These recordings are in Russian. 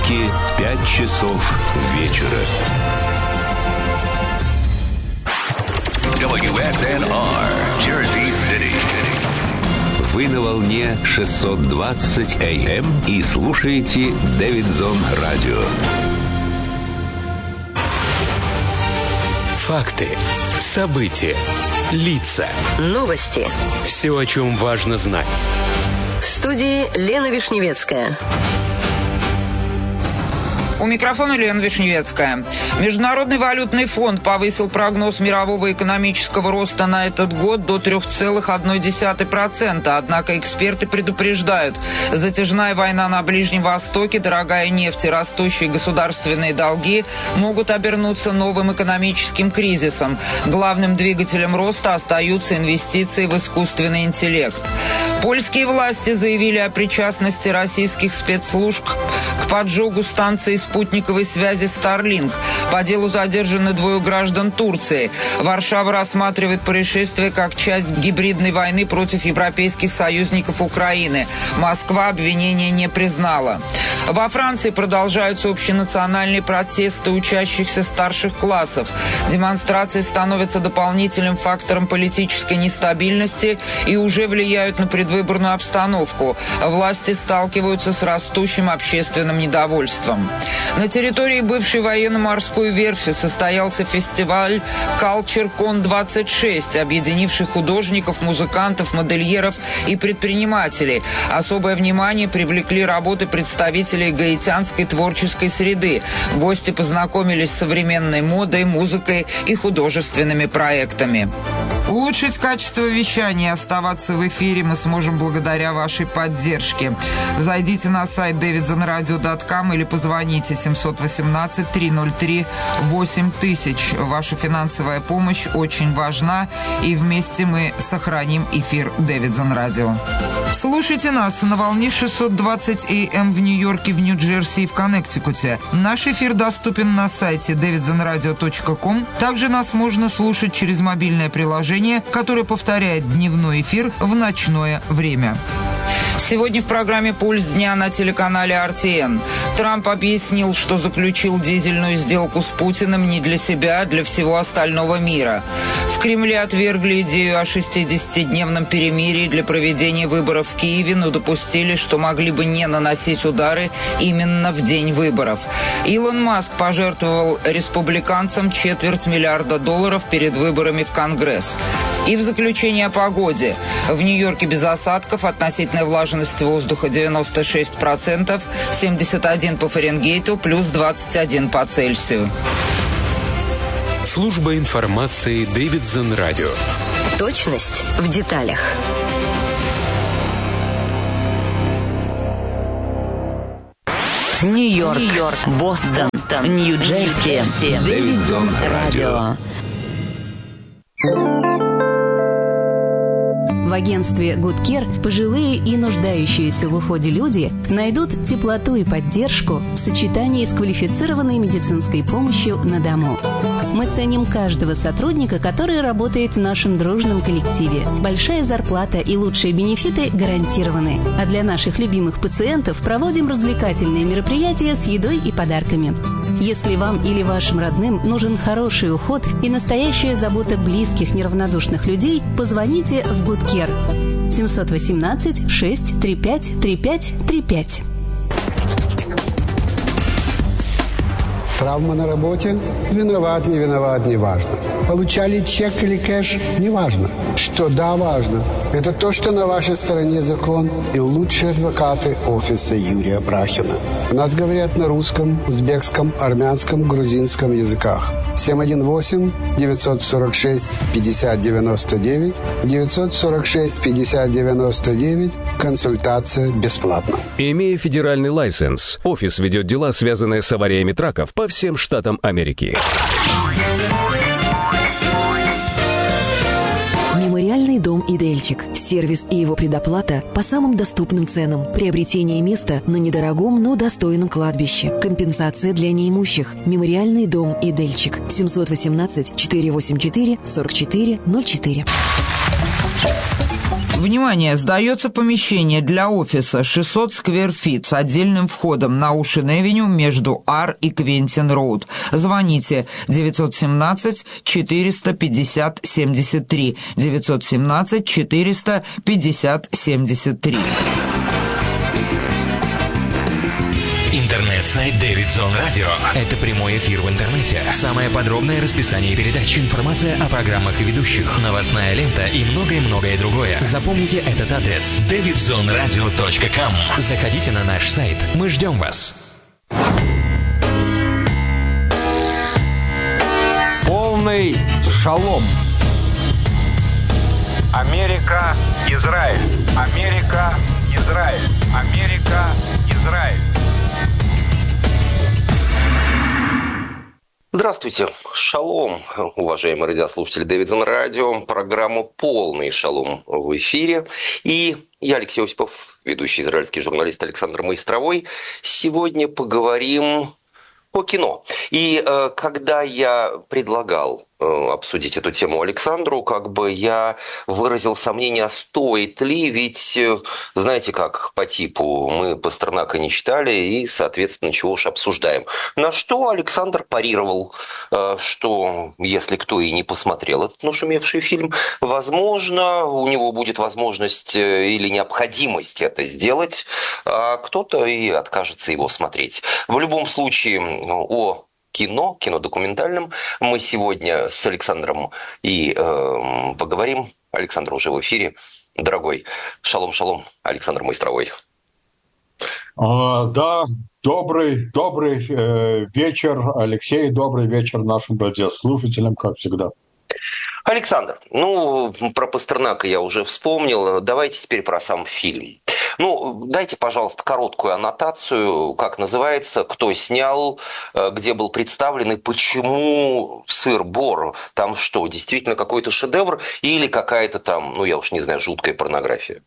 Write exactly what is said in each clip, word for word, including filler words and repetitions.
Нью-Йорке пять часов вечера. дабл ю эс эн ар, Jersey City. Вы на волне шестьсот двадцать эй эм и слушаете Дэвидсон Радио. Факты, события, лица. Новости. Все, о чем важно знать. В студии Лена Вишневецкая. У микрофона Лена Вишневецкая. Международный валютный фонд повысил прогноз мирового экономического роста на этот год до три целых одна десятая процента. Однако эксперты предупреждают, затяжная война на Ближнем Востоке, дорогая нефть и растущие государственные долги могут обернуться новым экономическим кризисом. Главным двигателем роста остаются инвестиции в искусственный интеллект. Польские власти заявили о причастности российских спецслужб к поджогу станции спутниковой связи Starlink. По делу задержаны двое граждан Турции. Варшава рассматривает происшествие как часть гибридной войны против европейских союзников Украины. Москва обвинения не признала. Во Франции продолжаются общенациональные протесты учащихся старших классов. Демонстрации становятся дополнительным фактором политической нестабильности и уже влияют на предвыборную обстановку. Власти сталкиваются с растущим общественным недовольством. На территории бывшей военно-морской верфи состоялся фестиваль «Culture-Con двадцать шесть», объединивший художников, музыкантов, модельеров и предпринимателей. Особое внимание привлекли работы представителей гаитянской творческой среды. Гости познакомились с современной модой, музыкой и художественными проектами. Улучшить качество вещания и оставаться в эфире мы сможем благодаря вашей поддержке. Зайдите на сайт дэвидсон радио точка ком или позвоните семь один восемь три ноль три восемь тысяч. Ваша финансовая помощь очень важна, и вместе мы сохраним эфир Дэвидсон Радио. Слушайте нас на волне шестьсот двадцать эй эм в Нью-Йорке, в Нью-Джерси и в Коннектикуте. Наш эфир доступен на сайте дэвидсон радио точка ком. Также нас можно слушать через мобильное приложение, которое повторяет дневной эфир в ночное время. Сегодня в программе «Пульс дня» на телеканале эр ти эн. Трамп объяснил, что заключил дизельную сделку с Путиным не для себя, а для всего остального мира. В Кремле отвергли идею о шестидесятидневном перемирии для проведения выборов в Киеве, но допустили, что могли бы не наносить удары именно в день выборов. Илон Маск пожертвовал республиканцам четверть миллиарда долларов перед выборами в Конгресс. И в заключение о погоде. В Нью-Йорке без осадков, относительная влажность воздуха девяносто шесть процентов, семьдесят один по Фаренгейту, плюс двадцать один по Цельсию. Служба информации Дэвидсон Радио. Точность в деталях. Нью-Йорк, Нью-Йорк, Бостон, Бостон, Нью-Джерси, Дэвидсон Радио. В агентстве Good Care пожилые и нуждающиеся в уходе люди найдут теплоту и поддержку в сочетании с квалифицированной медицинской помощью на дому. Мы ценим каждого сотрудника, который работает в нашем дружном коллективе. Большая зарплата и лучшие бенефиты гарантированы. А для наших любимых пациентов проводим развлекательные мероприятия с едой и подарками. Если вам или вашим родным нужен хороший уход и настоящая забота близких неравнодушных людей, позвоните в Good Care. семь один восемь шесть три пять три пять три пять. Травма на работе? Виноват, не виноват, не важно. Получали чек или кэш? Не важно. Что да, важно. Это то, что на вашей стороне закон и лучшие адвокаты офиса Юрия Брахина. У нас говорят на русском, узбекском, армянском, грузинском языках. семь один восемь девятьсот сорок шесть пятьдесят девяносто девять девятьсот сорок шесть пятьдесят девяносто девять. Консультация бесплатна. Имея федеральный лайсенс, офис ведет дела, связанные с авариями траков по всем штатам Америки. Мемориальный дом «Идельчик». Сервис и его предоплата по самым доступным ценам. Приобретение места на недорогом, но достойном кладбище. Компенсация для неимущих. Мемориальный дом «Идельчик». семь один восемь четыре восемь четыре сорок четыре ноль четыре. Внимание! Сдается помещение для офиса шестьсот сквер фит с отдельным входом на Оушен-Эвеню между Ар и Квентин-Роуд. Звоните девятьсот семнадцать четыреста пятьдесят семьдесят три. девятьсот семнадцать четыреста пятьдесят семьдесят три. Интернет-сайт Дэвидсон Радио. Это прямой эфир в интернете. Самое подробное расписание передач, информация о программах и ведущих, новостная лента и многое-многое другое. Запомните этот адрес: дэвидсон радио точка ком. Заходите на наш сайт. Мы ждем вас. Полный шалом. Америка, Израиль. Америка, Израиль. Америка, Израиль. Здравствуйте. Шалом, уважаемые радиослушатели Дэвидсон Радио. Программа «Полный шалом» в эфире. И я, Алексей Осипов, ведущий израильский журналист Александр Майстровой. Сегодня поговорим о кино. И э, когда я предлагал э, обсудить эту тему Александру, как бы я выразил сомнение, а стоит ли, ведь, э, знаете как, по типу, мы Пастернака не читали и, соответственно, чего уж обсуждаем. На что Александр парировал, э, что если кто и не посмотрел этот нашумевший фильм, возможно, у него будет возможность э, или необходимость это сделать, а кто-то и откажется его смотреть. В любом случае, о кино, кинодокументальном мы сегодня с Александром и э, поговорим. Александр уже в эфире. Дорогой, шалом-шалом, Александр Майстровой. А, да, добрый, добрый э, вечер, Алексей, добрый вечер нашим радиослушателям, как всегда. Александр, ну, про Пастернака я уже вспомнил. Давайте теперь про сам фильм. Ну, дайте, пожалуйста, короткую аннотацию, как называется, кто снял, где был представлен и почему «Сыр-бор». Там что, действительно какой-то шедевр или какая-то там, ну, я уж не знаю, жуткая порнография?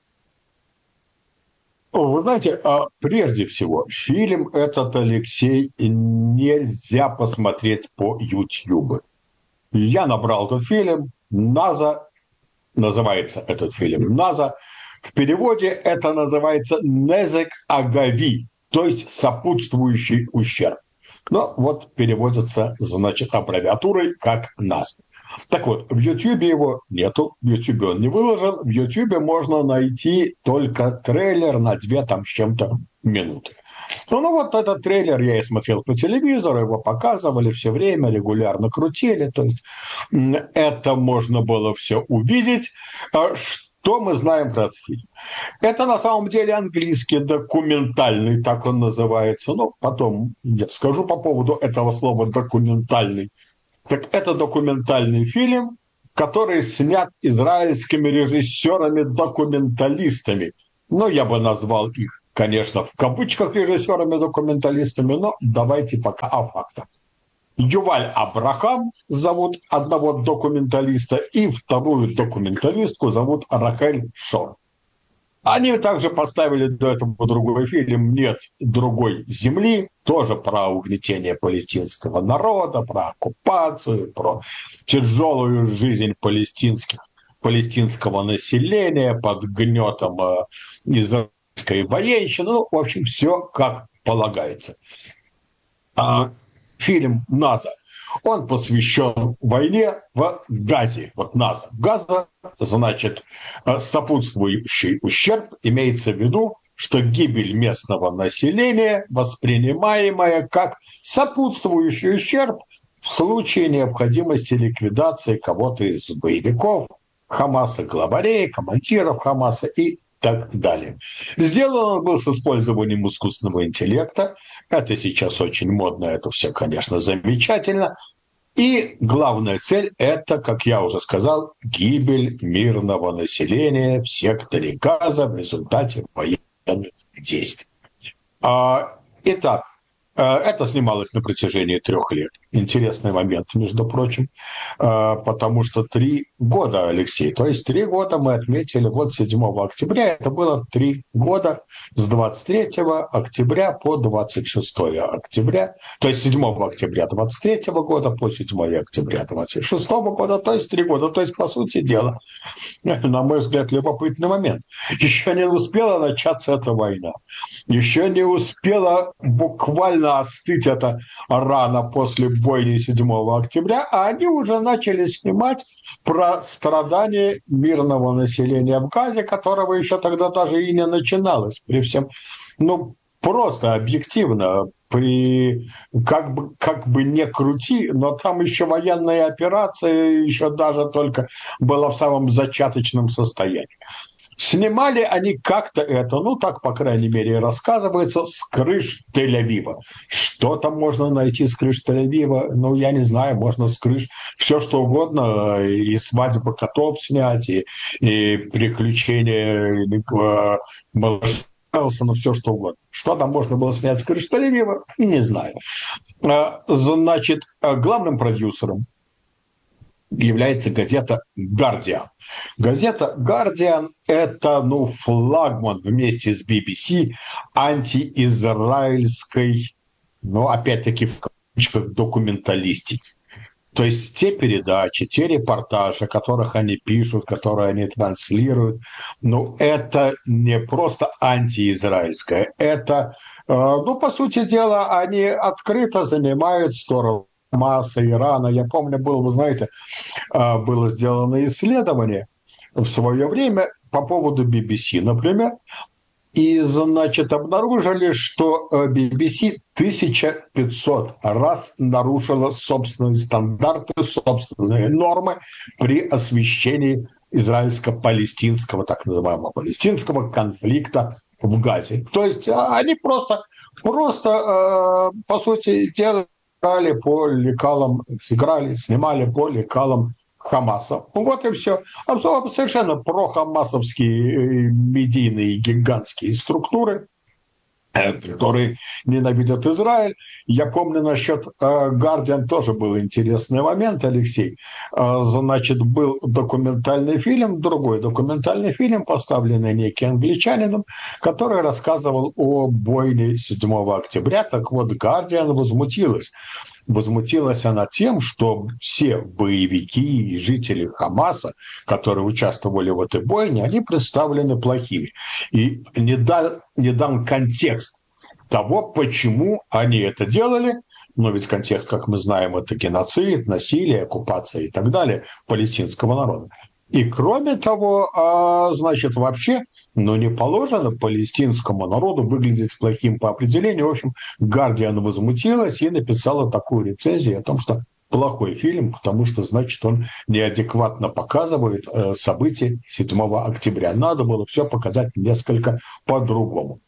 Вы знаете, прежде всего, фильм этот, Алексей, нельзя посмотреть по YouTube. Я набрал этот фильм, «Наза», называется этот фильм «Наза». В переводе это называется «незек агави», то есть сопутствующий ущерб. Но вот переводится, значит, аббревиатурой как «наза». Так вот, в Ютьюбе его нету, в Ютьюбе он не выложен, в Ютьюбе можно найти только трейлер на две там с чем-то минуты. Ну, ну вот этот трейлер я и смотрел по телевизору, его показывали все время, регулярно крутили, то есть это можно было все увидеть. Что мы знаем про этот фильм? Это на самом деле английский документальный, так он называется. Ну, потом я скажу по поводу этого слова «документальный». Так это документальный фильм, который снят израильскими режиссерами-документалистами. Ну, я бы назвал их, конечно, в кавычках режиссерами-документалистами, но давайте пока о фактах. Юваль Абрахам зовут одного документалиста, и вторую документалистку зовут Рахель Шор. Они также поставили до этого другой фильм «Нет другой земли», тоже про угнетение палестинского народа, про оккупацию, про тяжелую жизнь палестинских, палестинского населения под гнетом э, израильской военщины. Ну, в общем, все как полагается. А фильм «Наза», он посвящен войне в Газе. Вот Наза. Газа, значит, сопутствующий ущерб, имеется в виду, что гибель местного населения, воспринимаемая как сопутствующий ущерб в случае необходимости ликвидации кого-то из боевиков Хамаса, главарей, командиров Хамаса и так далее. Сделан он был с использованием искусственного интеллекта. Это сейчас очень модно, это все, конечно, замечательно. И главная цель – это, как я уже сказал, гибель мирного населения в секторе Газа в результате военных действий. Итак, это снималось на протяжении трех лет. Интересный момент, между прочим, потому что три года, Алексей, то есть три года мы отметили вот седьмого октября, это было три года с двадцать третьего октября по двадцать шестое октября, то есть седьмого октября двадцать третьего года по седьмого октября двадцать шестого года, то есть три года, то есть, по сути дела, на мой взгляд, любопытный момент. Еще не успела начаться эта война, еще не успела буквально остыть эта рана после бойни седьмого октября, а они уже начали снимать про страдания мирного населения в Газе, которого еще тогда даже и не начиналось. При всем, ну, просто объективно, при, как бы, как бы не крути, но там еще военная операция еще даже только была в самом зачаточном состоянии. Снимали они как-то это, ну так, по крайней мере, рассказывается, с крыш Тель-Авива. Что там можно найти с крыш Тель-Авива? Ну, я не знаю, можно с крыш все что угодно, и свадьбы котов снять, и, и приключения малыша, ну, все что угодно. Что там можно было снять с крыш Тель-Авива? Не знаю. Значит, главным продюсером является газета «Гардиан». Газета «Гардиан» – это, ну, флагман вместе с би би си антиизраильской, ну, опять-таки, в кавычках, документалистики. То есть те передачи, те репортажи, о которых они пишут, которые они транслируют, ну, это не просто антиизраильское, это, ну, по сути дела, они открыто занимают сторону Хамаса, Ирана. Я помню, было, вы знаете, было сделано исследование в свое время по поводу би би си, например, и, значит, обнаружили, что би би си тысяча пятьсот раз нарушила собственные стандарты, собственные нормы при освещении израильско-палестинского, так называемого палестинского конфликта в Газе. То есть они просто, просто по сути дела, сыграли по лекалам, сыграли, снимали по лекалам Хамаса. Вот и все. Совершенно прохамасовские медийные гигантские структуры, которые ненавидят Израиль. Я помню, насчет «Гардиан» тоже был интересный момент, Алексей. Значит, был документальный фильм, другой документальный фильм, поставленный неким англичанином, который рассказывал о бойне седьмого октября. Так вот, «Гардиан» возмутилась. Возмутилась она тем, что все боевики и жители Хамаса, которые участвовали в этой бойне, они представлены плохими. И не, да, не дан контекст того, почему они это делали. Но ведь контекст, как мы знаем, это геноцид, насилие, оккупация и так далее палестинского народа. И кроме того, значит, вообще, ну, не положено палестинскому народу выглядеть плохим по определению. В общем, «Гардиан» возмутилась и написала такую рецензию о том, что плохой фильм, потому что, значит, он неадекватно показывает события седьмого октября. Надо было все показать несколько по-другому.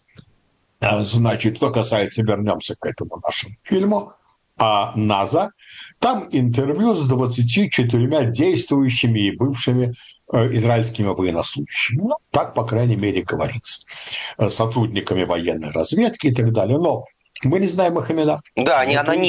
Значит, что касается, вернемся к этому нашему фильму, а НАЗА, там интервью с двадцатью четырьмя действующими и бывшими э, израильскими военнослужащими. Ну, так, по крайней мере, говорится. Сотрудниками военной разведки и так далее. Но мы не знаем их имена. Да, они анонимны.